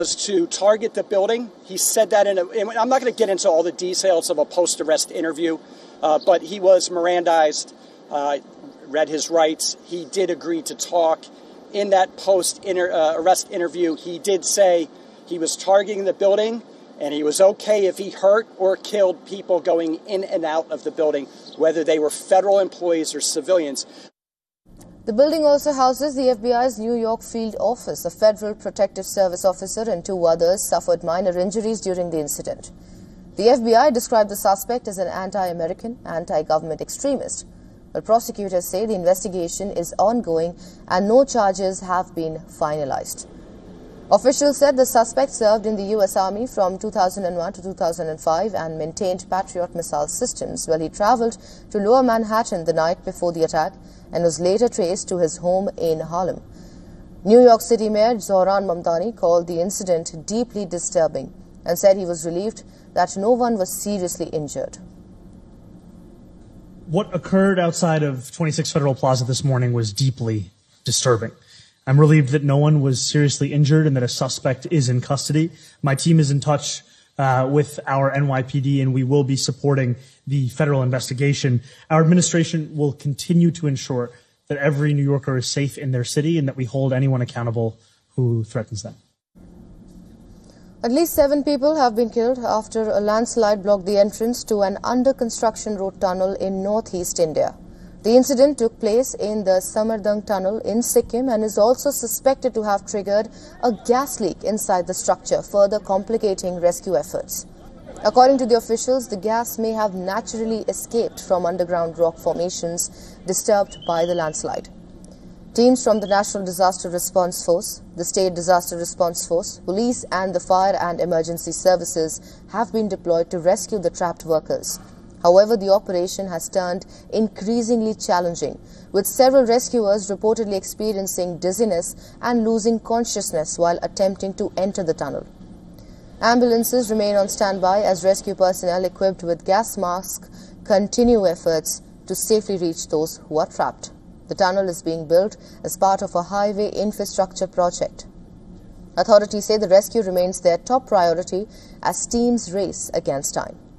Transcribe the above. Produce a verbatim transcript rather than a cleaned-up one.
Was to target the building. He said that in a, I'm not going to get into all the details of a post-arrest interview, uh, but he was Mirandized, uh, read his rights. He did agree to talk. In that post-arrest uh, interview, he did say he was targeting the building and he was okay if he hurt or killed people going in and out of the building, whether they were federal employees or civilians. The building also houses the F B I's New York field office. A federal protective service officer and two others suffered minor injuries during the incident. The F B I described the suspect as an anti-American, anti-government extremist. But prosecutors say the investigation is ongoing and no charges have been finalized. Officials said the suspect served in the U S Army from two thousand one to two thousand five and maintained Patriot missile systems while he traveled to Lower Manhattan the night before the attack and was later traced to his home in Harlem. New York City Mayor Zohran Mamdani called the incident deeply disturbing and said he was relieved that no one was seriously injured. What occurred outside of twenty-six Federal Plaza this morning was deeply disturbing. I'm relieved that no one was seriously injured and that a suspect is in custody. My team is in touch uh, with our N Y P D, and we will be supporting the federal investigation. Our administration will continue to ensure that every New Yorker is safe in their city and that we hold anyone accountable who threatens them. At least seven people have been killed after a landslide blocked the entrance to an under-construction road tunnel in northeast India. The incident took place in the Samardang tunnel in Sikkim and is also suspected to have triggered a gas leak inside the structure, further complicating rescue efforts. According to the officials, the gas may have naturally escaped from underground rock formations disturbed by the landslide. Teams from the National Disaster Response Force, the State Disaster Response Force, police and the fire and emergency services have been deployed to rescue the trapped workers. However, the operation has turned increasingly challenging, with several rescuers reportedly experiencing dizziness and losing consciousness while attempting to enter the tunnel. Ambulances remain on standby as rescue personnel equipped with gas masks continue efforts to safely reach those who are trapped. The tunnel is being built as part of a highway infrastructure project. Authorities say the rescue remains their top priority as teams race against time.